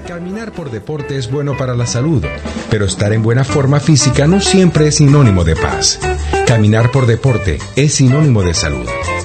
Caminar por deporte es bueno para la salud, pero estar en buena forma física no siempre es sinónimo de paz. Caminar por deporte es sinónimo de salud.